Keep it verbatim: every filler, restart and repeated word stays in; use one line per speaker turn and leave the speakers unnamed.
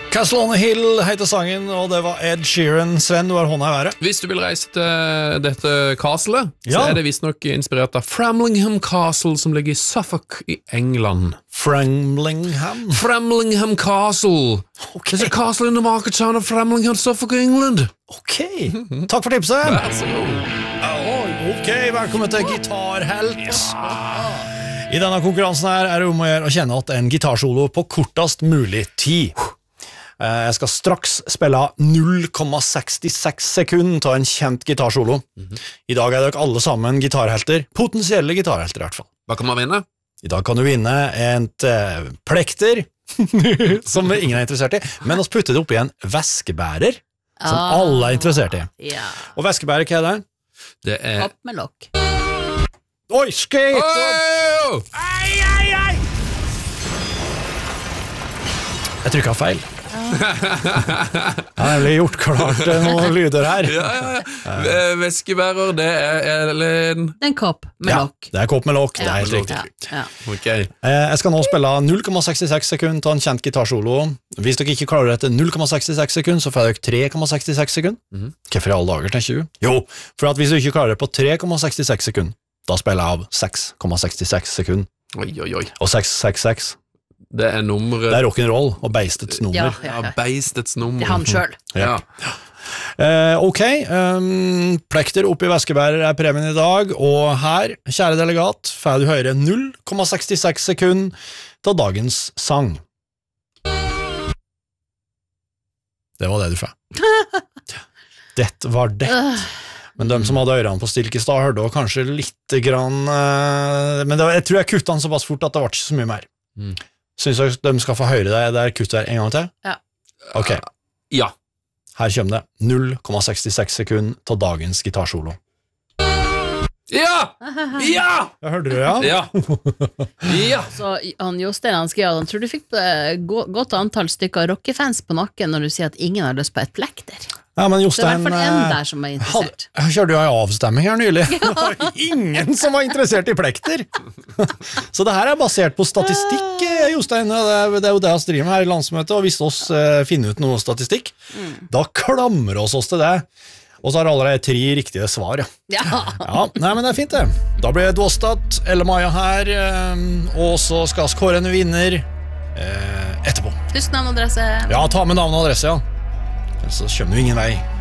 Castle on a Hill heter sangen, og det var Ed Sheeran. Sven, du har hånda i været.
Hvis du vil reise til dette castlet,
Ja.
så er det visst nok inspirert av Framlingham Castle, som ligger i Suffolk i England.
Framlingham.
Framlingham Castle.
Ok.
There's a castle in the market town of Framlingham, Suffolk, England.
Ok, takk for tipset.
Vær så god.
Oh, ok, velkommen til Gitarhelt. I denne konkurransen her er det om å gjøre å kjenne at en gitarsolo på kortest mulig tid. Jeg skal straks spille null komma sekstiseks sekunder til en kjent gitarsolo. I dag er dere alle sammen gitarhelter, potensielle gitarhelter i hvert fall.
Hva kan man vinne?
I dag kan du vinne et uh, plekter, som ingen er interessert i, men vi putter det oppi en væskebærer, som
Ah.
alle er interessert i.
Ja.
Og væskebærer, hva er det?
Det er...
Opp med lokk.
Oi, skate!
Oh!
Ai, ai, ai! Jeg trykket feil. Jeg har nemlig gjort klart noen lyder her.
Ja, ja, ja. V- Væskebærer, det er Ellen.
Det er en kopp med
Ja,
lokk.
det er kopp med lokk, det er
Ja.
helt riktig.
Ja, ja.
Ok.
Eh, Jeg skal nå spille null komma sekstiseks sekunder til en kjent gitarsolo. Hvis dere ikke klarer dette null komma sekstiseks sekunder, så får dere tre komma sekstiseks sekunder.
Mhm.
Hvorfor i alle dager, tenker du? Jo, for at hvis du ikke klarer det på tre komma sekstiseks sekunder, da spiller jeg av seks komma sekstiseks sekunder.
Oi, oi, oi.
Og seks seks seks,
Det er nummeret...
det er rock'n'roll og beistets nummer.
Ja,
Ja,
ja, ja.
beistets nummer.
Det er han selv.
Ja.
Eh, ok, um, plekter oppi væskebærer er premien i dag, og her, kjære delegat, får du høre null komma sekstiseks sekunder til dagens sang. Det var det du får. Det var det. Men de som hadde ørene på stilk i stad, hørte også kanskje litt grann, eh, men det var, jeg tror jeg kuttet den såpass fort at det var ikke så mye mer.
Mm.
Synes jeg de skal få høre det der kuttet her en gang til?
Ja.
Ok.
Ja.
Her kommer det null komma sekstiseks sekunder til dagens gitarsolo.
Ja! Ja!
Jeg hørte det, ja.
Ja. Ja.
Så han Jostein han skrev at han tror du fikk eh, gå- godt antall stykker rockefans på nakken når du sier at ingen har lyst på et plekter.
Ja, men
Så det er i
Jostein
hvert fall en
eh,
der som er
hadde,
interessert.
jeg kjørte jo en avstemming her nylig. Det var ingen som var interessert i plekter. Så det her er basert på statistikk, eh, Jostein. Det er, det er jo det vi driver med her i landsmøtet, og hvis oss eh, finner ut noe statistikk, da klamrer oss oss til det. Og så har allerede tre riktige svar, ja.
Ja.
Ja, nei, men det er fint det. Da blir det Dåstad, Elle Maja her, eh, og så skal vi kåre en vinner eh, etterpå.
Husk navn og adresse.
Ja, ta med navn og adresse, ja. Så kommer du ingen vei.